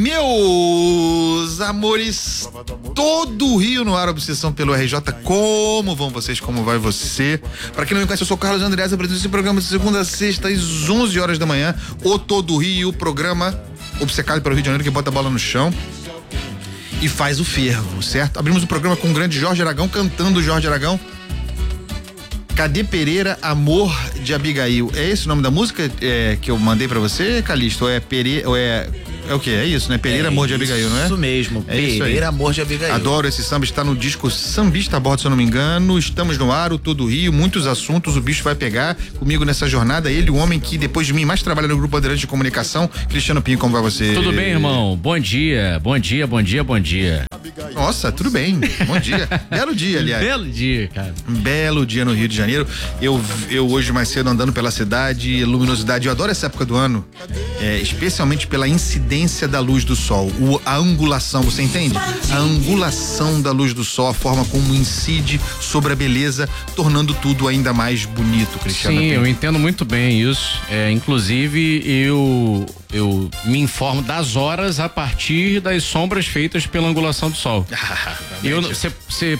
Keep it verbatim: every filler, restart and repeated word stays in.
Meus amores, todo o Rio no ar, Obsessão pelo R J. Como vão vocês? Como vai você? Pra quem não me conhece, eu sou Carlos Andreas, apresento esse programa de segunda a sexta às onze horas da manhã. O Todo Rio, o programa obcecado pelo Rio de Janeiro, que bota a bola no chão e faz o fervo, certo? Abrimos o programa com o grande Jorge Aragão, cantando Jorge Aragão. Cadê Pereira, Amor de Abigail? É esse o nome da música é, que eu mandei pra você, Calixto? Ou é Pereira, ou é... É o que? É isso, né? Pereira, é Amor de Abigail, não é? Isso mesmo, é Pereira, isso Amor de Abigail. Adoro esse samba, está no disco Sambista a Bordo, se eu não me engano. Estamos no ar, o Todo Rio, muitos assuntos, o bicho vai pegar comigo nessa jornada. Ele, o homem que depois de mim mais trabalha no Grupo Bandeirante de Comunicação. Cristiano Pinho, como vai você? Tudo bem, irmão? Bom dia, bom dia, bom dia, bom dia. Nossa, tudo bem, bom dia. Belo dia, aliás. Belo dia, cara. Um belo dia no Rio de Janeiro. Eu, eu hoje mais cedo andando pela cidade, luminosidade, eu adoro essa época do ano, é, especialmente pela incidência da luz do sol, o, a angulação, você entende? A angulação da luz do sol, a forma como incide sobre a beleza, tornando tudo ainda mais bonito, Cristiano. Sim, Pinto. eu entendo muito bem isso. É, inclusive, eu, eu me informo das horas a partir das sombras feitas pela angulação do sol. Você